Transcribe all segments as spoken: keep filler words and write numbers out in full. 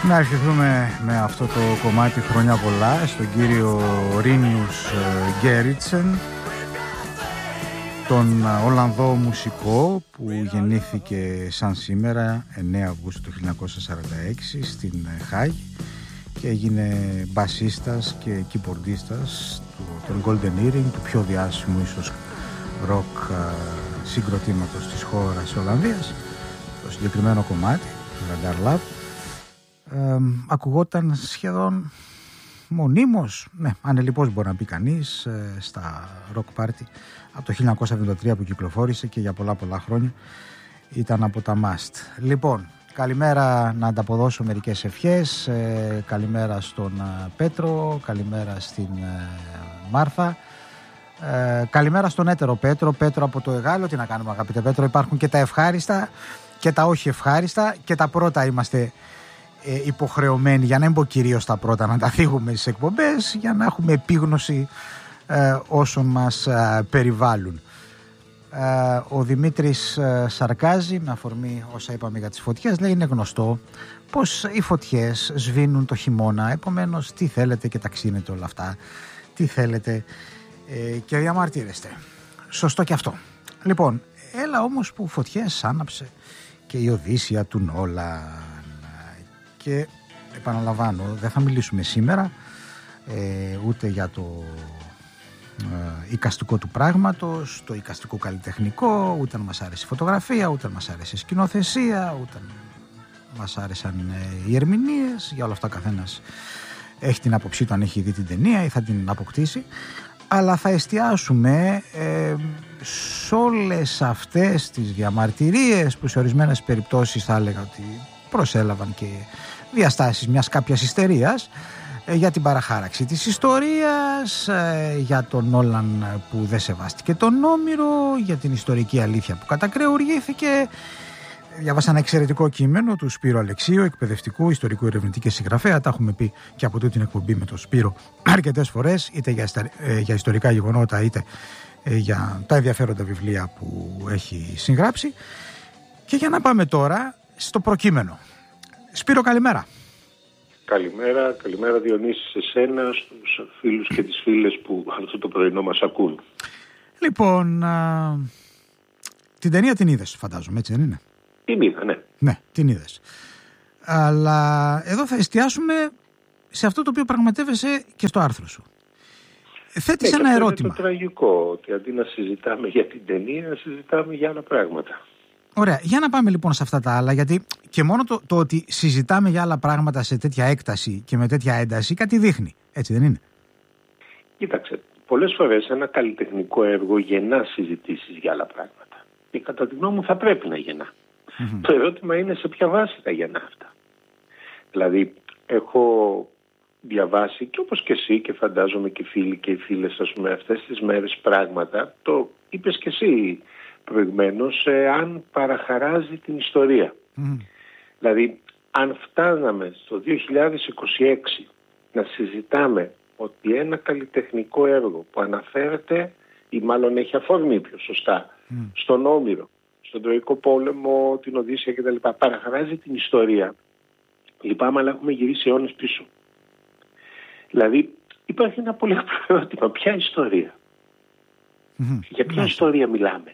Να ευχηθούμε με αυτό το κομμάτι χρόνια πολλά στον κύριο Ρίνιους Γκέριτσεν, τον Ολλανδό μουσικό που γεννήθηκε σαν σήμερα εννέα Αυγούστου του χίλια εννιακόσια σαράντα έξι στην Χάγη και έγινε μπασίστας και κιμπορντίστας του Golden Earring, του πιο διάσημου ίσως ροκ συγκροτήματος της χώρας Ολλανδίας. Το συγκεκριμένο κομμάτι, το Lagar Love, Ε, ακουγόταν σχεδόν μονίμως, ναι, ανελιπώς μπορεί να πει κανείς, ε, στα rock party από το χίλια εννιακόσια εβδομήντα τρία που κυκλοφόρησε και για πολλά πολλά χρόνια ήταν από τα must. Λοιπόν, καλημέρα, να ανταποδώσω μερικές ευχές. ε, καλημέρα στον ε, Πέτρο, καλημέρα στην ε, Μάρθα, ε, καλημέρα στον έτερο Πέτρο, Πέτρο από το Εγάλο. Τι να κάνουμε αγαπητέ Πέτρο, υπάρχουν και τα ευχάριστα και τα όχι ευχάριστα, και τα πρώτα είμαστε Ε, υποχρεωμένοι, για να μην πω κυρίως τα πρώτα, να τα θίγουμε στις εκπομπές για να έχουμε επίγνωση ε, όσων μας ε, περιβάλλουν. Ε, ο Δημήτρης ε, σαρκάζει με αφορμή όσα είπαμε για τις φωτιές. Λέει, είναι γνωστό πως οι φωτιές σβήνουν το χειμώνα, επομένως τι θέλετε και ταξίνετε όλα αυτά, τι θέλετε ε, και διαμαρτύρεστε. Σωστό και αυτό. Λοιπόν, έλα όμως που φωτιές άναψε και η Οδύσσεια του Νόλαν. Και επαναλαμβάνω, δεν θα μιλήσουμε σήμερα ε, ούτε για το ε, εικαστικό του πράγματος, το εικαστικό καλλιτεχνικό, ούτε αν μας άρεσε η φωτογραφία, ούτε αν μας άρεσε η σκηνοθεσία, ούτε αν μας άρεσαν ε, οι ερμηνείες. Για όλα αυτά καθένας έχει την άποψή του αν έχει δει την ταινία ή θα την αποκτήσει. Αλλά θα εστιάσουμε ε, σε όλες αυτές τις διαμαρτυρίες που σε ορισμένες περιπτώσεις θα έλεγα ότι προσέλαβαν και διαστάσεις μιας κάποιας ιστερίας ε, για την παραχάραξη της ιστορίας, ε, για τον Νόλαν που δεν σεβάστηκε τον Όμηρο, για την ιστορική αλήθεια που κατακρεουργήθηκε. Διάβασα ένα εξαιρετικό κείμενο του Σπύρου Αλεξίου, εκπαιδευτικού, ιστορικού ερευνητή και συγγραφέα. Τα έχουμε πει και από τούτη την εκπομπή με τον Σπύρο αρκετές φορές, είτε για, ε, για ιστορικά γεγονότα, είτε ε, για τα ενδιαφέροντα βιβλία που έχει συγγράψει. Και για να πάμε τώρα στο προκείμενο. Σπύρο, καλημέρα. Καλημέρα, καλημέρα Διονύση σε σένα, στους φίλους και τις φίλες που αυτό το πρωινό μας ακούν. Λοιπόν, α, την ταινία την είδες, φαντάζομαι, έτσι δεν είναι? Την είδα, ναι. Ναι, την είδες. Αλλά εδώ θα εστιάσουμε σε αυτό το οποίο πραγματεύεσαι και στο άρθρο σου. Θέτεις ε, ένα αυτό ερώτημα. Είναι το τραγικό, ότι αντί να συζητάμε για την ταινία, συζητάμε για άλλα πράγματα. Ωραία, για να πάμε λοιπόν σε αυτά τα άλλα, γιατί και μόνο το, το ότι συζητάμε για άλλα πράγματα σε τέτοια έκταση και με τέτοια ένταση κάτι δείχνει, έτσι δεν είναι? Κοίταξε, πολλές φορές ένα καλλιτεχνικό έργο γεννά συζητήσεις για άλλα πράγματα. Και κατά τη γνώμη μου θα πρέπει να γεννά. Mm-hmm. Το ερώτημα είναι σε ποια βάση θα γεννά αυτά. Δηλαδή, έχω διαβάσει και όπως και εσύ και φαντάζομαι και οι φίλοι και οι φίλες, ας πούμε, αυτές τις μέρες πράγματα, το είπες και εσύ προηγουμένως, ε, αν παραχαράζει την ιστορία. Mm. Δηλαδή, αν φτάναμε στο δύο χιλιάδες είκοσι έξι να συζητάμε ότι ένα καλλιτεχνικό έργο που αναφέρεται ή μάλλον έχει αφορμή πιο σωστά mm. στον Όμηρο, στον Τροϊκό Πόλεμο, την Οδύσσεια κτλ. Παραχαράζει την ιστορία. Λυπάμαι, αλλά έχουμε γυρίσει αιώνες πίσω. Δηλαδή, υπάρχει ένα πολύ απλό ερώτημα. Ποια ιστορία? Mm-hmm. Για ποια mm-hmm. ιστορία μιλάμε?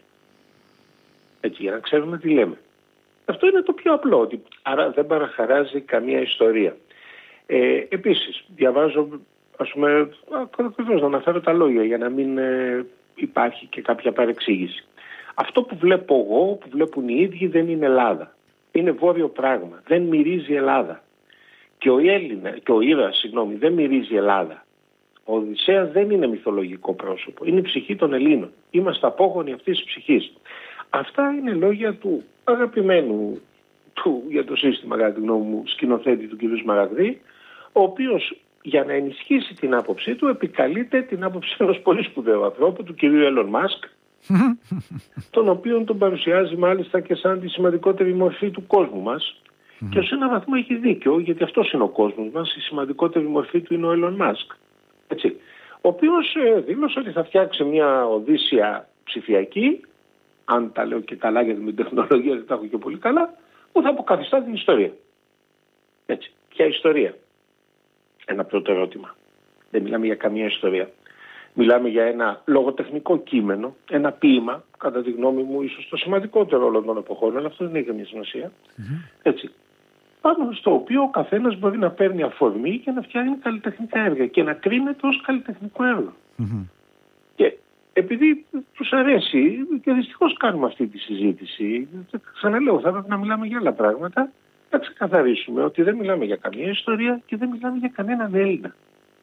Έτσι, για να ξέρουμε τι λέμε. Αυτό είναι το πιο απλό. Ότι, άρα δεν παραχαράζει καμία ιστορία. Ε, επίσης, διαβάζω, ας πούμε, ακριβώς να αναφέρω τα λόγια για να μην ε, υπάρχει και κάποια παρεξήγηση. Αυτό που βλέπω εγώ, που βλέπουν οι ίδιοι, δεν είναι Ελλάδα. Είναι βόρειο πράγμα. Δεν μυρίζει Ελλάδα. Και ο Έλληνα, και ο Ήρωας, συγγνώμη, δεν μυρίζει Ελλάδα. Ο Οδυσσέας δεν είναι μυθολογικό πρόσωπο. Είναι η ψυχή των Ελλήνων. Είμαστε απόγονοι αυτής της ψυχής. Αυτά είναι λόγια του αγαπημένου του για το σύστημα, κατά τη γνώμη μου, σκηνοθέτη του κ. Σμαραγδί, ο οποίος για να ενισχύσει την άποψή του επικαλείται την άποψη ενός πολύ σπουδαίου ανθρώπου, του κ. Elon Musk, τον οποίον τον παρουσιάζει μάλιστα και σαν τη σημαντικότερη μορφή του κόσμου μας. Mm-hmm. Και σε έναν βαθμό έχει δίκιο, γιατί αυτός είναι ο κόσμος μας, η σημαντικότερη μορφή του είναι ο Elon Musk. Έτσι. Ο οποίος ε, δήλωσε ότι θα φτιάξει μια Οδύσσεια ψηφιακή, αν τα λέω και καλά γιατί με την τεχνολογία δεν τα έχω και πολύ καλά, που θα αποκαθιστά την ιστορία. Έτσι. Ποια ιστορία? Ένα πρώτο ερώτημα. Δεν μιλάμε για καμία ιστορία. Μιλάμε για ένα λογοτεχνικό κείμενο, ένα ποίημα, κατά τη γνώμη μου ίσως το σημαντικότερο όλων των εποχών, αλλά αυτό δεν έχει καμία σημασία. Mm-hmm. Έτσι. Πάνω στο οποίο ο καθένας μπορεί να παίρνει αφορμή και να φτιάχνει καλλιτεχνικά έργα και να κρίνεται ως καλλιτεχνικό έργο. Mm-hmm. Και επειδή τους αρέσει, και δυστυχώς κάνουμε αυτή τη συζήτηση, ξαναλέω, θα πρέπει να μιλάμε για άλλα πράγματα, να ξεκαθαρίσουμε ότι δεν μιλάμε για καμία ιστορία και δεν μιλάμε για κανέναν Έλληνα.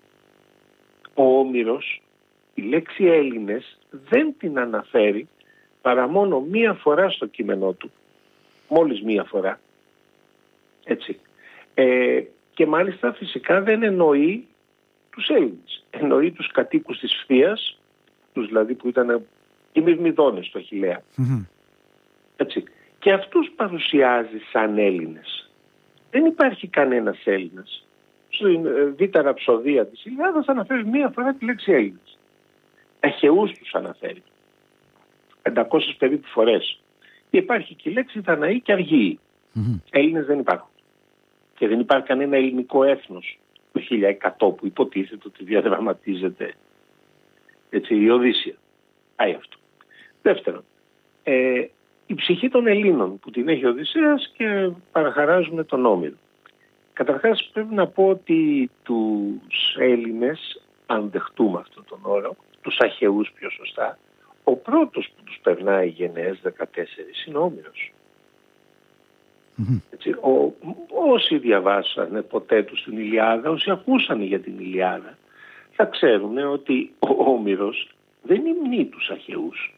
Ο Όμηρος, η λέξη Έλληνες δεν την αναφέρει παρά μόνο μία φορά στο κείμενό του. Μόλις μία φορά. Έτσι. Ε, και μάλιστα φυσικά δεν εννοεί τους Έλληνες. Εννοεί τους κατοίκους της Φθίας, τους δηλαδή που ήταν οι Μυρμηδόνες στο Αχιλλέα. Mm-hmm. Έτσι. Και αυτούς παρουσιάζει σαν Έλληνες. Δεν υπάρχει κανένας Έλληνας. Στην β' ραψοδία της Ιλιάδας αναφέρει μία φορά τη λέξη Έλληνες. Αχαιούς τους αναφέρει. πεντακόσιες περίπου φορές. Και υπάρχει και η λέξη Δαναοί και Αργύοι. Mm-hmm. Έλληνες δεν υπάρχουν. Και δεν υπάρχει κανένα ελληνικό έθνος το χίλια εκατό που υποτίθεται ότι διαδραματίζεται, έτσι, η Οδύσσεια. Πάει αυτό. Δεύτερον, ε, η ψυχή των Ελλήνων που την έχει ο Οδυσσέας και παραχαράζουν τον Όμηρο. Καταρχάς πρέπει να πω ότι τους Έλληνες, αν δεχτούμε αυτόν τον όρο, τους Αχαιούς πιο σωστά, ο πρώτος που τους περνάει γενναίες δεκατέσσερις είναι ο Όμηρος. Mm-hmm. Έτσι, ο, όσοι διαβάσανε ποτέ τους την Ηλιάδα, όσοι ακούσανε για την Ηλιάδα, θα ξέρουν ότι ο Όμηρος δεν υμνεί τους Αχαιούς.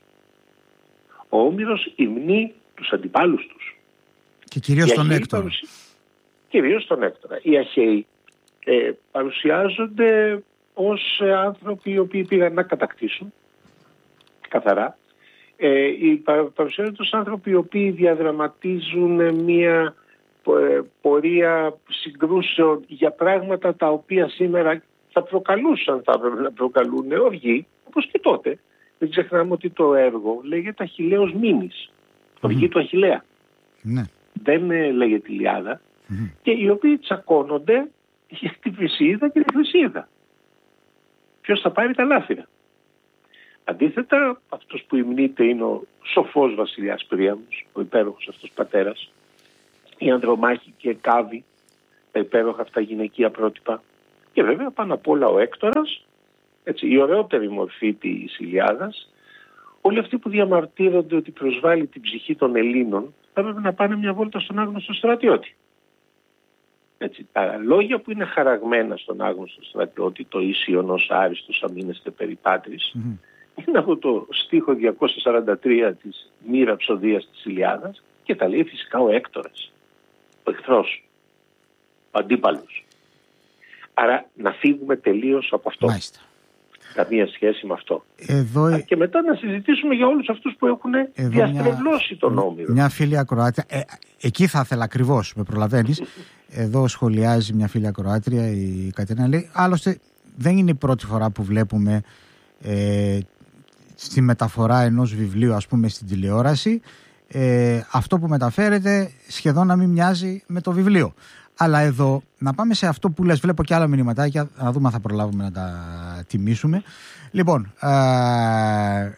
Ο Όμηρος υμνεί τους αντιπάλους τους. Και κυρίως τον Έκτορα. Παρουσι... Κυρίως τον Έκτορα. Οι Αχαιοί ε, παρουσιάζονται ως ε, άνθρωποι οι οποίοι πήγαν να κατακτήσουν, καθαρά. Ε, οι, παρουσιάζονται ως άνθρωποι οι οποίοι διαδραματίζουν μια ε, πορεία συγκρούσεων για πράγματα τα οποία σήμερα θα προκαλούσαν, θα έπρεπε να προκαλούν οργή, όπως και τότε. Δεν ξεχνάμε ότι το έργο λέγεται Αχιλλέος Μήνης, οργή mm-hmm. του Αχιλλέα. Mm-hmm. Δεν ε, λέγεται Ηλιάδα. Mm-hmm. Και οι οποίοι τσακώνονται για τη Βρυσίδα και τη Χρυσίδα. Ποιος θα πάρει τα λάφυρα. Αντίθετα, αυτός που υμνείται είναι ο σοφός βασιλιάς Πρίαμος, ο υπέροχος αυτός πατέρας, η Ανδρομάχη και Κάβη, τα υπέροχα αυτά γυναικεία πρότυπα, και βέβαια πάνω απ' όλα ο Έκτορας, έτσι, η ωραιότερη μορφή της Ηλιάδας. Όλοι αυτοί που διαμαρτύρονται ότι προσβάλλει την ψυχή των Ελλήνων θα πρέπει να πάνε μια βόλτα στον άγνωστο στρατιώτη. Έτσι, τα λόγια που είναι χαραγμένα στον άγνωστο στρατιώτη, το ίσιον ως άριστος αμήνεστε περί πάτρις, mm-hmm. είναι από το στίχο διακόσια σαράντα τρία της μη ραψοδίας της Ηλιάδας και τα λέει φυσικά ο Έκτορας, ο εχθρός, ο αντίπαλος. Άρα να φύγουμε τελείως από αυτό. Μάλιστα. Καμία σχέση με αυτό. Εδώ... Και μετά να συζητήσουμε για όλους αυτούς που έχουν διαστρεβλώσει μια... τον Όμηρο. Μια φίλη ακροάτρια, ε, εκεί θα ήθελα ακριβώς, με προλαβαίνεις. Εδώ σχολιάζει μια φίλη ακροάτρια, η Κατερίνα, λέει, άλλωστε δεν είναι η πρώτη φορά που βλέπουμε ε, στη μεταφορά ενός βιβλίου, ας πούμε, στην τηλεόραση, ε, αυτό που μεταφέρεται σχεδόν να μην μοιάζει με το βιβλίο. Αλλά εδώ, να πάμε σε αυτό που λες, βλέπω και άλλα μηνυματάκια, να δούμε αν θα προλάβουμε να τα τιμήσουμε. Λοιπόν, ε,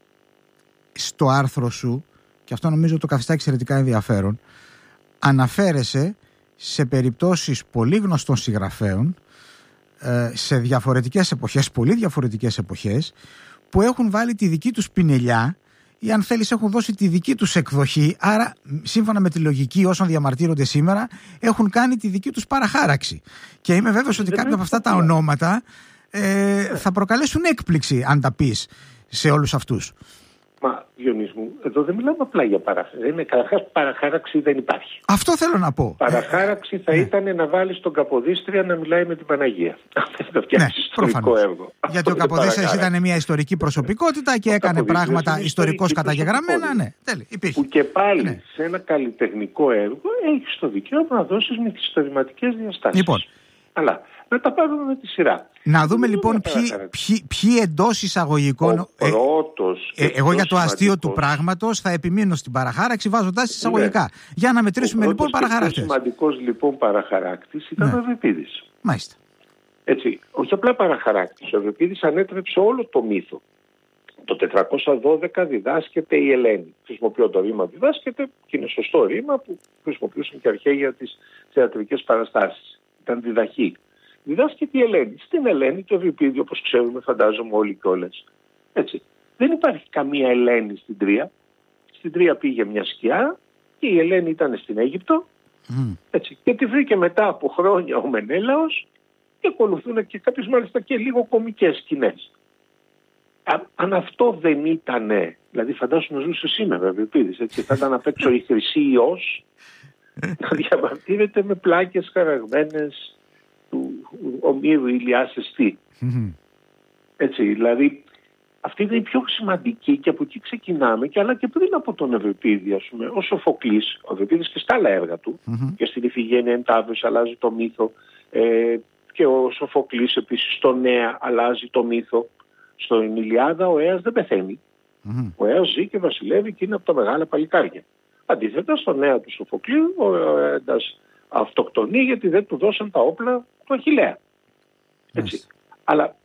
στο άρθρο σου, και αυτό νομίζω το καθιστά εξαιρετικά ενδιαφέρον, αναφέρεσαι σε περιπτώσεις πολύ γνωστών συγγραφέων, ε, σε διαφορετικές εποχές, πολύ διαφορετικές εποχές, που έχουν βάλει τη δική τους πινελιά ή αν θέλεις έχουν δώσει τη δική τους εκδοχή, άρα σύμφωνα με τη λογική όσων διαμαρτύρονται σήμερα έχουν κάνει τη δική τους παραχάραξη. Και είμαι βέβαιος ότι κάποια από αυτά τα ονόματα ε, θα προκαλέσουν έκπληξη αν τα πεις σε όλους αυτούς. Μα Διονύση μου, εδώ δεν μιλάμε απλά για παραχάραξη. Καταρχάς παραχάραξη δεν υπάρχει. Αυτό θέλω να πω. Παραχάραξη θα ε, ήταν ναι. να βάλεις τον Καποδίστρια να μιλάει με την Παναγία. Αυτό θα φτιάξει ναι, ιστορικό έργο. Γιατί ο Καποδίστριας ήταν μια ιστορική προσωπικότητα και ο έκανε πράγματα ιστορικώς καταγεγραμμένα. Ναι, τέλει, υπήρχε. Που και πάλι ναι. σε ένα καλλιτεχνικό έργο έχεις το δικαίωμα να δώσεις μυθιστορηματικές διαστάσεις. Λοιπόν, Αλλά να τα πάρουμε με τη σειρά. Να δούμε λοιπόν ποιοι, ποιοι, ποιοι εντός εισαγωγικών. Ο πρώτος ε, ε, εγώ για το αστείο σημαντικός... του πράγματος θα επιμείνω στην παραχάραξη βάζοντας εισαγωγικά. Ναι. Για να μετρήσουμε λοιπόν παραχαράκτες. Ο σημαντικός λοιπόν παραχαράκτης ήταν ναι. ο Ευρυπίδης. Μάλιστα. Έτσι, όχι απλά παραχαράκτης. Ο Ευρυπίδης ανέτρεψε όλο το μύθο. Το τετρακόσια δώδεκα διδάσκεται η Ελένη. Χρησιμοποιώ το ρήμα διδάσκεται και είναι σωστό ρήμα που χρησιμοποιούσαν και αρχαίοι για τις θεατρικές παραστάσεις. Ήταν διδαχή. Διδάσκεται η Ελένη. Στην Ελένη το Ευρυπίδη, όπως ξέρουμε, φαντάζομαι όλοι κιόλας. Έτσι. Δεν υπάρχει καμία Ελένη στην Τρία. Στην Τρία πήγε μια σκιά και η Ελένη ήταν στην Αίγυπτο. Mm. Έτσι. Και τη βρήκε μετά από χρόνια ο Μενέλαος και ακολουθούν και κάποιες μάλιστα και λίγο κωμικές σκηνές. Αν, αν αυτό δεν ήτανε, δηλαδή φαντάσου να ζούσε σήμερα ο Ευρυπίδης, έτσι, θα ήταν απ' έξω η Χρυσή Υιός να διαμαρτύρεται με πλάκες χαραγμένες του Ομήρου Ηλιάς Εστί. Mm-hmm. Έτσι, δηλαδή αυτή είναι η πιο σημαντική και από εκεί ξεκινάμε, και αλλά και πριν από τον Ευρυπίδη, ας πούμε, ο Σοφοκλής, ο Ευρυπίδης και στα άλλα έργα του, mm-hmm. και στην Ιφηγένεια Εντάβρης αλλάζει το μύθο, ε, και ο Σοφοκλής επίσης στο Νέα αλλάζει το μύθο. Στον Ηλιάδα ο Αίας δεν πεθαίνει. Mm-hmm. Ο Αίας ζει και βασιλεύει και είναι από τα μεγάλα παλικάρια. Αντίθετα, στο Νέα του Σοφοκλείου ο Αίας αυτοκτονεί γιατί δεν του δώσαν τα όπλα του Αχιλλέα. Έτσι. Yes. Αλλά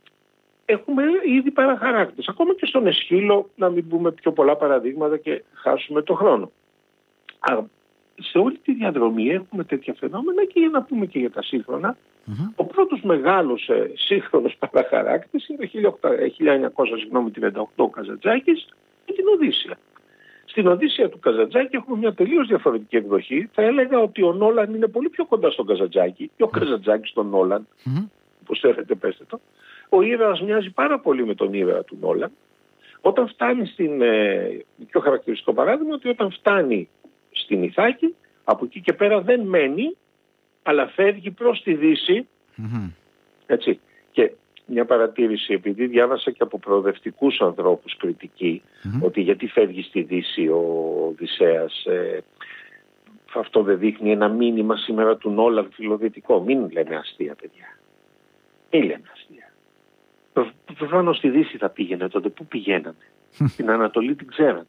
έχουμε ήδη παραχαράκτες. Ακόμα και στον Αισχύλο, να μην πούμε πιο πολλά παραδείγματα και χάσουμε το χρόνο. Α, σε όλη τη διαδρομή έχουμε τέτοια φαινόμενα, και για να πούμε και για τα σύγχρονα, mm-hmm. ο πρώτος μεγάλος ε, σύγχρονος παραχαράκτης είναι το χίλια εννιακόσια τριάντα οκτώ ο Καζαντζάκης με την Οδύσσεια. Στην Οδύσσεια του Καζαντζάκη έχουμε μια τελείως διαφορετική εκδοχή. Θα έλεγα ότι ο Νόλαν είναι πολύ πιο κοντά στον Καζαντζάκη και ο Καζαντζάκης στον Νόλαν, mm-hmm. όπως θέλετε πέστε το. Ο ήρωας μοιάζει πάρα πολύ με τον ήρωα του Νόλαν. Όταν φτάνει στην, ε, πιο χαρακτηριστικό παράδειγμα, ότι όταν φτάνει στην Ιθάκη, από εκεί και πέρα δεν μένει, αλλά φεύγει προς τη Δύση. Mm-hmm. Έτσι. Και μια παρατήρηση, επειδή διάβασα και από προοδευτικούς ανθρώπους κριτική, mm-hmm. ότι γιατί φεύγει στη Δύση ο Οδυσσέας, ε, αυτό δεν δείχνει ένα μήνυμα σήμερα του Νόλαν φιλοδυτικό. Μην λέμε αστεία, παιδιά. Μην λέμε αστεία. Προφανώς στη Δύση θα πήγαινε τότε. Πού πηγαίνανε? Στην Ανατολή την ξέρανε.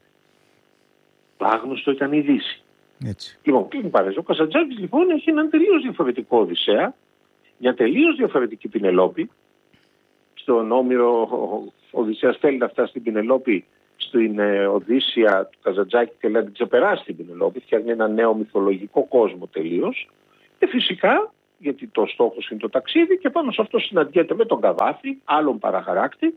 Το άγνωστο ήταν η Δύση. Έτσι. Λοιπόν, κλείνει παρέζω. Ο Καζαντζάκης λοιπόν έχει έναν τελείως διαφορετικό Οδυσσέα, μια τελείως διαφορετική Πινελόπη. Στον Όμηρο ο Οδυσσέας θέλει να φτάσει στην Πινελόπη, στην ε, Οδύσσεια του Καζαντζάκη θέλει να την ξεπεράσει την Πινελόπη, φτιάχνει ένα νέο μυθολογικό κόσμο τελείως. Και φυσικά, γιατί το στόχος είναι το ταξίδι, και πάνω σε αυτό συναντιέται με τον Καβάφη, άλλον παραχαράκτη,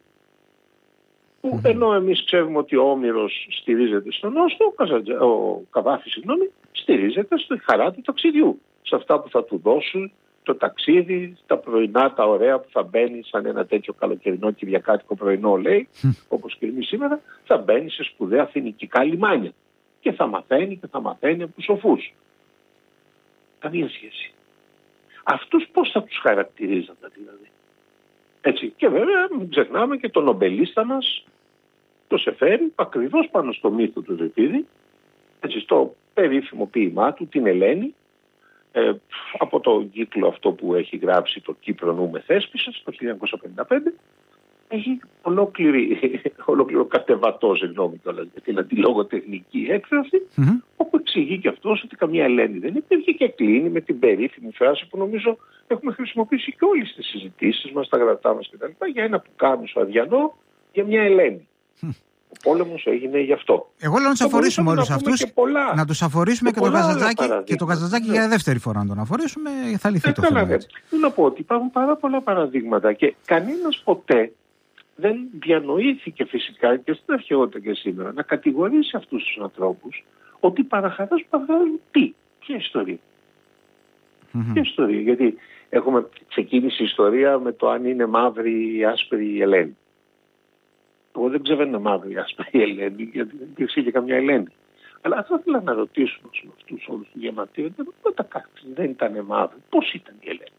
που mm-hmm. ενώ εμείς ξέρουμε ότι ο Όμηρος στηρίζεται στον Όστο, ο, Καζαντζα... ο Καβάφης, συγγνώμη, στηρίζεται στη χαρά του ταξιδιού. Σε αυτά που θα του δώσουν το ταξίδι, τα πρωινά, τα ωραία που θα μπαίνει σαν ένα τέτοιο καλοκαιρινό κυριακάτικο πρωινό, λέει, mm. όπως και εμείς σήμερα, θα μπαίνει σε σπουδαία φοινικικά λιμάνια. Και θα μαθαίνει και θα μαθαίνει από τους σοφούς. Καμία σχέση. Αυτούς πώς θα τους χαρακτηρίζονταν δηλαδή? Έτσι. Και βέβαια μην ξεχνάμε και τον νομπελίστα μας, το Σεφέρι, ακριβώς πάνω στο μύθο του Ευρυπίδη, έτσι, στο περίφημο ποίημά του, την Ελένη, ε, από το κύκλο αυτό που έχει γράψει το Κύπρο νου με Θέσπισας το χίλια εννιακόσια πενήντα πέντε, έχει ολόκληρη, ολόκληρο κατεβατό, συγγνώμη κιόλας για την αντιλογοτεχνική έκφραση, mm-hmm. όπου εξηγεί και αυτός ότι καμία Ελένη δεν υπήρχε, και κλείνει με την περίφημη φράση που νομίζω έχουμε χρησιμοποιήσει και όλες τις συζητήσεις μας, τα γραπτά μας κτλ. Για ένα πουκάμισο αδιανό για μια Ελένη. Mm. Ο πόλεμος έγινε γι' αυτό. Εγώ λέω να τους αφορήσουμε όλους αυτούς, να τους αφορήσουμε και, και, το Καζαντζάκη, και το Καζαντζάκη ναι. για δεύτερη φορά να τον αφορήσουμε, θα λυθεί ε, το θέμα. Ναι. Θέλω να πω ότι υπάρχουν πάρα πολλά παραδείγματα και κανένας ποτέ δεν διανοήθηκε φυσικά και στην αρχαιότητα και σήμερα να κατηγορήσει αυτούς τους ανθρώπους ότι παραχαράζουν, παραχαράζουν τι, ποια ιστορία. Mm-hmm. Ποια ιστορία, γιατί έχουμε ξεκίνηση η ιστορία με το αν είναι μαύρη ή άσπρη η Ελένη. Εγώ δεν ξέρω αν είναι μαύρη ή άσπρη η Ελένη, γιατί δεν υπήρξε και καμιά Ελένη. Αλλά θα ήθελα να ρωτήσουμε αυτούς όλους του διαμαρτύρονται, δεν ήταν μαύρη, πώς ήταν η Ελένη?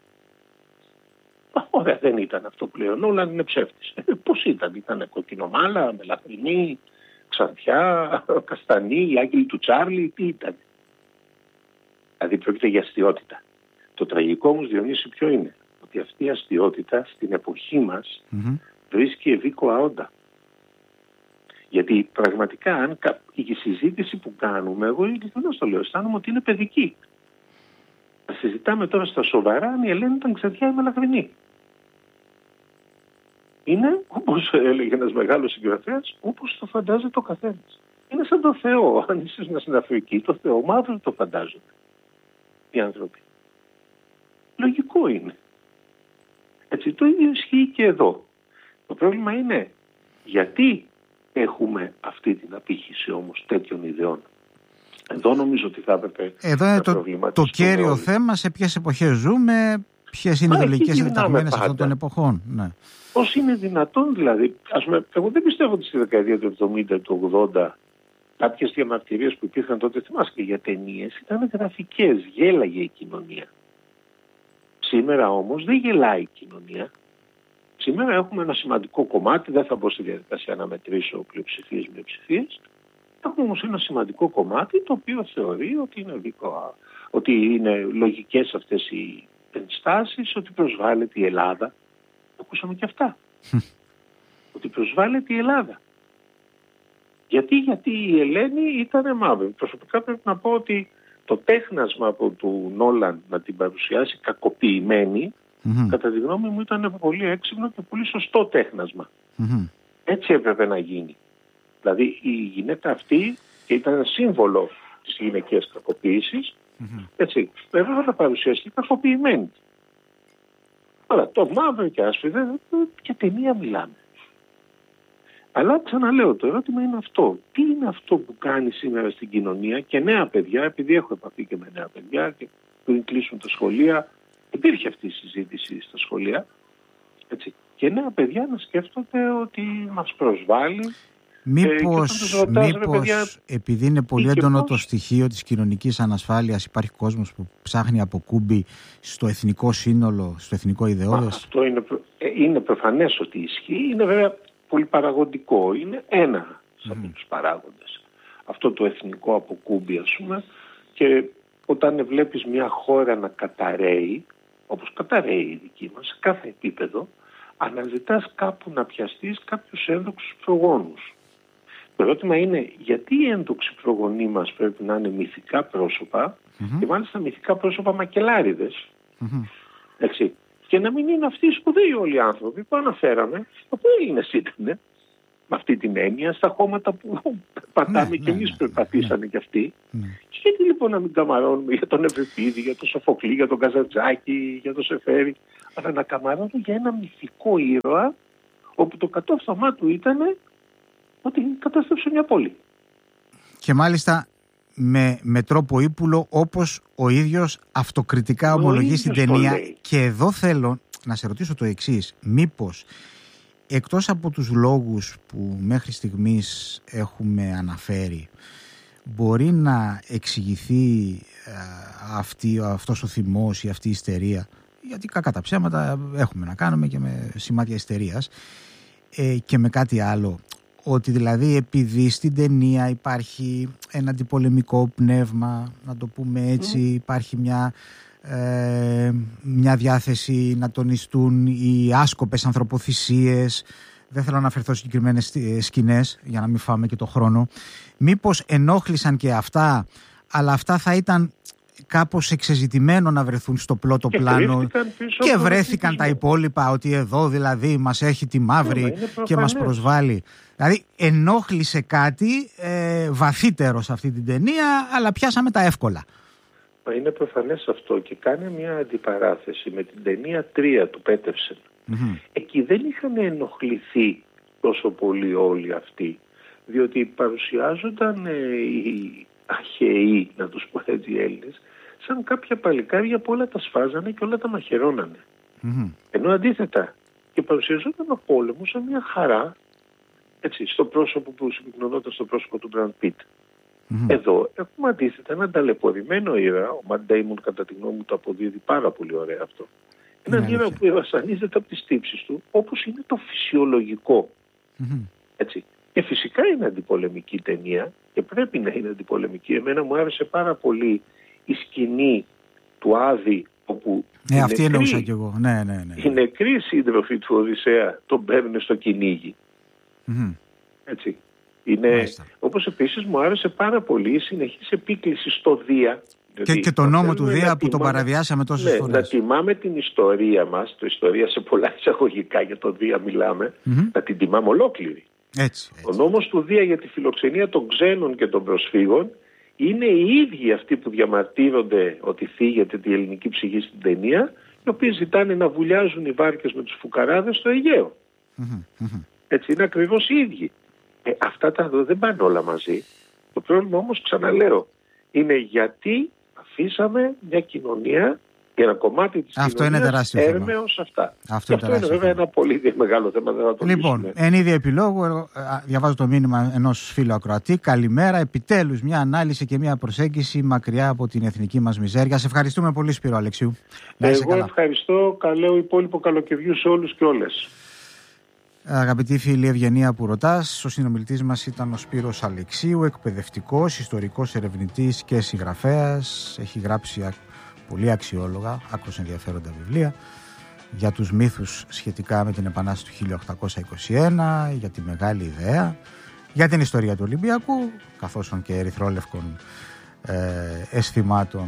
Ωραία, δεν ήταν αυτό πλέον, όλα είναι ψεύτης. Ε, πώς ήταν, ήταν κοκκινομάλα, μελαχρινή, ξανθιά, καστανή, η άγγελη του Τσάρλι, τι ήταν? Δηλαδή πρόκειται για αστιότητα. Το τραγικό όμως, Διονύση, ποιο είναι? Ότι αυτή η αστιότητα στην εποχή μας mm-hmm. βρίσκει ευήκοα όντα. Γιατί πραγματικά αν η συζήτηση που κάνουμε, εγώ ειλικρινώς το λέω, αισθάνομαι ότι είναι παιδική. Θα συζητάμε τώρα στα σοβαρά αν η Ελένη ήταν ξαδιά ή μελαγρινή. Είναι, όπως έλεγε ένας μεγάλος συγγραφέας, όπως το φαντάζεται ο καθένας. Είναι σαν το Θεό. Αν είσαι στην Αφρική, το Θεό μαύρο το φαντάζονται οι άνθρωποι. Λογικό είναι. Έτσι, το ίδιο ισχύει και εδώ. Το πρόβλημα είναι γιατί έχουμε αυτή την απήχηση όμως τέτοιων ιδεών. Εδώ νομίζω ότι θα έπρεπε. Εδώ είναι το, το κέριο όλοι. θέμα σε ποιες εποχές ζούμε, ποιες είναι οι ιδεολογικές εντεταγμένες αυτών των εποχών. Ναι. Πώς είναι δυνατόν δηλαδή, ας πούμε, εγώ δεν πιστεύω ότι στη δεκαετία του εβδομήντα, του ογδόντα, κάποιες διαμαρτυρίες που υπήρχαν τότε, θυμάσαι και για ταινίες, ήταν γραφικές, γέλαγε η κοινωνία. Σήμερα όμως δεν γελάει η κοινωνία. Σήμερα έχουμε ένα σημαντικό κομμάτι, δεν θα μπω στη διαδικασία να μετρήσω πλειοψηφίες μειοψηφίες. Έχουμε όμως ένα σημαντικό κομμάτι το οποίο θεωρεί ότι είναι, δικό, ότι είναι λογικές αυτές οι ενστάσεις, ότι προσβάλλεται η Ελλάδα. Ακούσαμε και αυτά. Ότι προσβάλλεται η Ελλάδα. Γιατί, γιατί η Ελένη ήταν μαύρη. Προσωπικά πρέπει να πω ότι το τέχνασμα από του Νόλαν να την παρουσιάσει κακοποιημένη, mm-hmm. κατά τη γνώμη μου ήταν πολύ έξυπνο και πολύ σωστό τέχνασμα. Mm-hmm. Έτσι έπρεπε να γίνει. Δηλαδή η γυναίκα αυτή, και ήταν ένα σύμβολο της γυναικείας κακοποίησης, mm-hmm. έτσι, πρέπει να παρουσιαστεί κακοποιημένη. Τώρα, το μαύρο και άσπρο, και ταινία μιλάμε. Αλλά ξαναλέω, το ερώτημα είναι αυτό. Τι είναι αυτό που κάνει σήμερα στην κοινωνία και νέα παιδιά, επειδή έχω επαφή και με νέα παιδιά και πριν κλείσουν τα σχολεία, υπήρχε αυτή η συζήτηση στα σχολεία, έτσι, και νέα παιδιά να σκέφτονται ότι μας προσβάλλει. Μήπως, ε, ρωτάς, μήπως παιδιά, επειδή είναι πολύ έντονο πώς... το στοιχείο της κοινωνικής ανασφάλειας, υπάρχει κόσμος που ψάχνει από κούμπι στο εθνικό σύνολο, στο εθνικό ιδεώδες. Αυτό είναι, είναι προφανές ότι ισχύει, είναι βέβαια πολύ παραγωγικό, είναι ένα από mm. τους παράγοντες. Αυτό το εθνικό αποκούμπι, ας πούμε, και όταν βλέπεις μια χώρα να καταραίει, όπως καταραίει η δική μας, σε κάθε επίπεδο, αναζητάς κάπου να πιαστείς κάποιους ένδοξους προγόνους. Το ερώτημα είναι γιατί οι ένδοξοι προγονείς μας πρέπει να είναι μυθικά πρόσωπα mm-hmm. και μάλιστα μυθικά πρόσωπα μακελάριδες. Mm-hmm. Έτσι. Και να μην είναι αυτοί οι σπουδαίοι όλοι οι άνθρωποι που αναφέραμε, από Έλληνες ήτανε, με αυτή την έννοια, στα χώματα που πατάμε ναι, και εμείς ναι, περπατήσανε ναι, κι αυτοί. Ναι. Και γιατί λοιπόν να μην καμαρώνουμε για τον Ευρυπίδη, για τον Σοφοκλή, για τον Καζαντζάκη, για τον Σεφέρη, αλλά να καμαρώνουμε για ένα μυθικό ήρωα, όπου το κατόρθωμά του ήταν ότι κατάστρεψε μια πόλη. Και μάλιστα με, με τρόπο ύπουλο, όπως ο ίδιος αυτοκριτικά ομολογεί στην ταινία. Και εδώ θέλω να σε ρωτήσω το εξής. Μήπως εκτός από τους λόγους που μέχρι στιγμής έχουμε αναφέρει, μπορεί να εξηγηθεί ε, αυτή, αυτός ο θυμός ή αυτή η ιστερία, γιατί κακά τα ψέματα έχουμε να κάνουμε και με σημάδια ιστερίας, ε, και με κάτι άλλο, ότι δηλαδή επειδή στην ταινία υπάρχει ένα αντιπολεμικό πνεύμα, να το πούμε έτσι, mm. υπάρχει μια, ε, μια διάθεση να τονιστούν οι άσκοπες ανθρωποθυσίες, δεν θέλω να αναφερθώ συγκεκριμένες σκηνές για να μην φάμε και το χρόνο, μήπως ενόχλησαν και αυτά, αλλά αυτά θα ήταν κάπως εξεζητημένο να βρεθούν στο πλώτο και πλάνο και βρέθηκαν τα υπόλοιπα, ότι εδώ δηλαδή μας έχει τη μαύρη και μας προσβάλλει. Δηλαδή ενόχλησε κάτι ε, βαθύτερο σε αυτή την ταινία, αλλά πιάσαμε τα εύκολα. Μα είναι προφανές αυτό και κάνει μια αντιπαράθεση με την ταινία τρία του Πέτερσεν. Mm-hmm. Εκεί δεν είχαν ενοχληθεί τόσο πολύ όλοι αυτοί, διότι παρουσιάζονταν ε, οι αχαιοί, να τους πω έτσι, οι Έλληνες, σαν κάποια παλικάρια που όλα τα σφάζανε και όλα τα μαχαιρώνανε. Mm-hmm. Ενώ αντίθετα και παρουσιαζόταν ο πόλεμος σαν μια χαρά, έτσι, στο πρόσωπο που συμπυκνωνόταν στο πρόσωπο του Μπραντ Πιτ. Mm-hmm. Εδώ έχουμε αντίθετα έναν ταλαιπωρημένο ήρωα, ο Ματ Ντέιμον κατά τη γνώμη μου το αποδίδει πάρα πολύ ωραία αυτό. Έναν ήρωα που βασανίζεται από τις τύψεις του, όπως είναι το φυσιολογικό. Mm-hmm. Έτσι. Και φυσικά είναι αντιπολεμική ταινία και πρέπει να είναι αντιπολεμική. Εμένα μου άρεσε πάρα πολύ η σκηνή του Άδη, όπου όπου ναι, οι, αυτή νεκροί, εννοούσα κι εγώ. Ναι, ναι, ναι. οι νεκροί σύντροφοι του Οδυσσέα τον παίρνουν στο κυνήγι. Mm-hmm. Έτσι. Είναι, όπως επίσης μου άρεσε πάρα πολύ η συνεχής επίκληση στο Δία. Και, και το νόμο του Δία που τον παραβιάσαμε τόσες ναι, φορές. Να τιμάμε την ιστορία μας, το ιστορία σε πολλά εισαγωγικά για το Δία μιλάμε, mm-hmm. να την τιμάμε ολόκληρη. Έτσι, έτσι. Ο νόμος του Δία για τη φιλοξενία των ξένων και των προσφύγων είναι οι ίδιοι αυτοί που διαμαρτύρονται ότι θίγεται τη ελληνική ψυχή στην ταινία, οι οποίοι ζητάνε να βουλιάζουν οι βάρκες με τους φουκαράδες στο Αιγαίο. Mm-hmm. Έτσι, είναι ακριβώς οι ίδιοι. Ε, αυτά τα δεν πάνε όλα μαζί. Το πρόβλημα όμως, ξαναλέω, είναι γιατί αφήσαμε μια κοινωνία και ένα κομμάτι της αυτό κοινωνίας έρμεως αυτά. Αυτό, αυτό είναι βέβαια ένα πολύ μεγάλο θέμα. Δεν θα το λοιπόν, λύσουμε. εν είδη επιλόγου, διαβάζω το μήνυμα ενός φίλου ακροατή. Καλημέρα, επιτέλους μια ανάλυση και μια προσέγγιση μακριά από την εθνική μας μιζέρια. Σε ευχαριστούμε πολύ, Σπύρο Αλεξίου. Να είσαι Εγώ καλά. Ευχαριστώ. Καλό υπόλοιπο καλοκαιριού σε όλους και όλες. Αγαπητή φίλη Ευγενία που ρωτάς, ο συνομιλητής μας ήταν ο Σπύρος Αλεξίου, εκπαιδευτικός, ιστορικός ερευνητής και συγγραφέας. Έχει γράψει πολύ αξιόλογα, άκρως ενδιαφέροντα βιβλία για τους μύθους σχετικά με την Επανάσταση του χίλια οκτακόσια είκοσι ένα, για τη Μεγάλη Ιδέα, για την ιστορία του Ολυμπιακού, καθώς και ερυθρόλευκων ε, αισθημάτων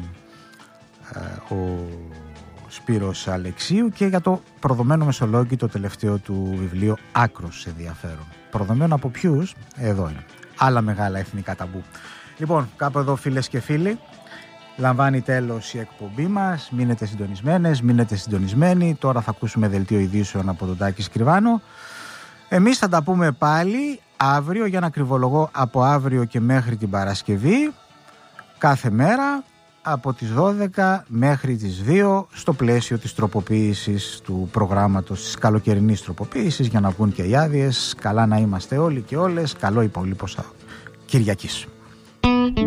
ε, ο Σπύρος Αλεξίου, και για το προδομένο Μεσολόγγι, το τελευταίο του βιβλίο, άκρως ενδιαφέρον. Προδομένο από ποιους? Εδώ είναι. Άλλα μεγάλα εθνικά ταμπού. Λοιπόν, κάπου εδώ, φίλες και φίλοι, λαμβάνει τέλος η εκπομπή μας. Μείνετε συντονισμένες, μείνετε συντονισμένοι. Τώρα θα ακούσουμε δελτίο ειδήσεων από τον Τάκη Σκριβάνο. Εμείς θα τα πούμε πάλι αύριο, για να κρυβολογώ, από αύριο και μέχρι την Παρασκευή, κάθε μέρα από τις δώδεκα μέχρι τις δύο, στο πλαίσιο της τροποποίησης του προγράμματος, της καλοκαιρινής τροποποίησης, για να βγουν και οι άδειες. Καλά να είμαστε όλοι και όλες. Καλό υπόλοιπο Κυριακής.